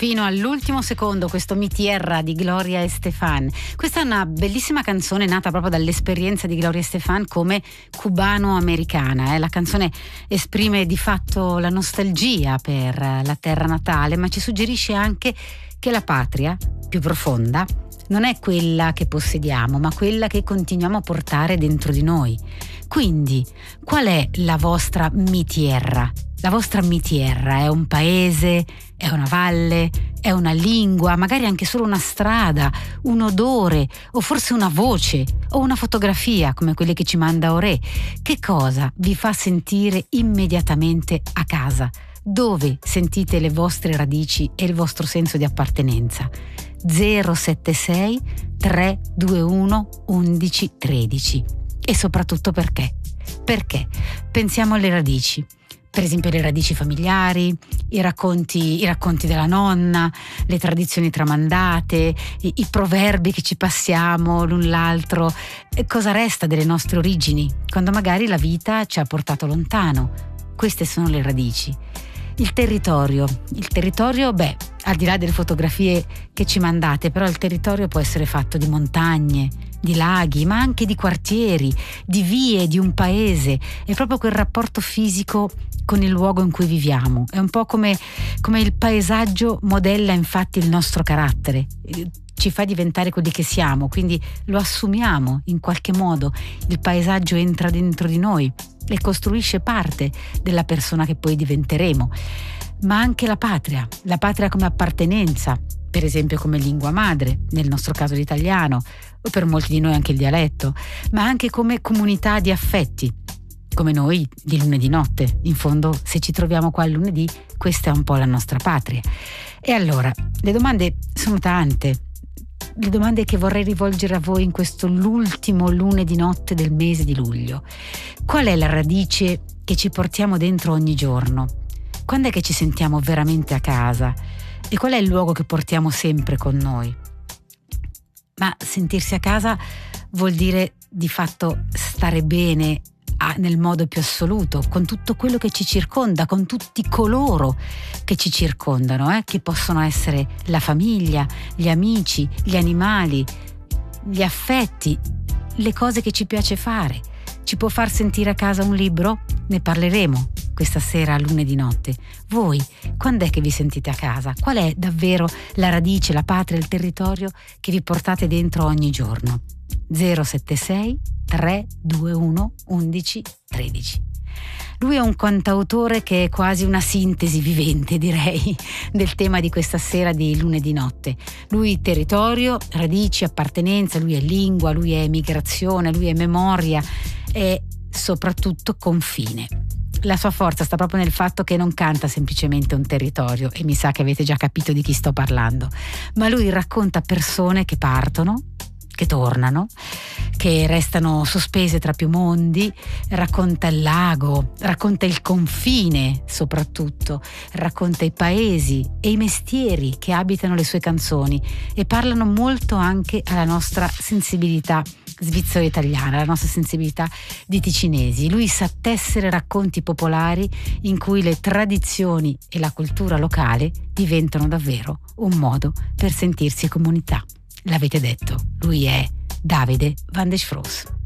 fino all'ultimo secondo questo Mi Tierra di Gloria Estefan. Questa è una bellissima canzone nata proprio dall'esperienza di Gloria Estefan come cubano-americana. La canzone esprime di fatto la nostalgia per la terra natale, ma ci suggerisce anche che la patria più profonda non è quella che possediamo, ma quella che continuiamo a portare dentro di noi. Quindi, qual è la vostra Mi Tierra? La vostra Mi Tierra è un paese, è una valle, è una lingua, magari anche solo una strada, un odore o forse una voce o una fotografia come quelle che ci manda Oré. Che cosa vi fa sentire immediatamente a casa? Dove sentite le vostre radici e il vostro senso di appartenenza? 076 321 1113. E soprattutto perché? Perché pensiamo alle radici. Per esempio le radici familiari, i racconti della nonna, le tradizioni tramandate, i proverbi che ci passiamo l'un l'altro. Cosa resta delle nostre origini, quando magari la vita ci ha portato lontano? Queste sono le radici. Il territorio, al di là delle fotografie che ci mandate, però il territorio può essere fatto di montagne, di laghi, ma anche di quartieri, di vie, di un paese. È proprio quel rapporto fisico con il luogo in cui viviamo. È un po' come il paesaggio modella infatti il nostro carattere, ci fa diventare quelli che siamo, quindi lo assumiamo in qualche modo. Il paesaggio entra dentro di noi e costruisce parte della persona che poi diventeremo. Ma anche la patria come appartenenza, per esempio come lingua madre, nel nostro caso l'italiano, o per molti di noi anche il dialetto, ma anche come comunità di affetti, come noi di lunedì notte. In fondo, se ci troviamo qua il lunedì, questa è un po' la nostra patria. E allora, le domande sono tante. Le domande che vorrei rivolgere a voi in questo l'ultimo lunedì notte del mese di luglio. Qual è la radice che ci portiamo dentro ogni giorno? Quando è che ci sentiamo veramente a casa? E qual è il luogo che portiamo sempre con noi? Ma sentirsi a casa vuol dire di fatto stare bene nel modo più assoluto, con tutto quello che ci circonda, con tutti coloro che ci circondano, che possono essere la famiglia, gli amici, gli animali, gli affetti, le cose che ci piace fare. Ci può far sentire a casa un libro? Ne parleremo questa sera a lunedì notte. Voi, quando è che vi sentite a casa? Qual è davvero la radice, la patria, il territorio che vi portate dentro ogni giorno? 076 321 1113. Lui è un cantautore che è quasi una sintesi vivente, direi, del tema di questa sera di lunedì notte. Lui territorio, radici, appartenenza, lui è lingua, lui è migrazione, lui è memoria e soprattutto confine. La sua forza sta proprio nel fatto che non canta semplicemente un territorio, e mi sa che avete già capito di chi sto parlando, ma lui racconta persone che partono, che tornano, che restano sospese tra più mondi, racconta il lago, racconta il confine soprattutto, racconta i paesi e i mestieri che abitano le sue canzoni e parlano molto anche alla nostra sensibilità svizzero-italiana, la nostra sensibilità di ticinesi. Lui sa tessere racconti popolari in cui le tradizioni e la cultura locale diventano davvero un modo per sentirsi comunità. L'avete detto, lui è Davide van der Schroes.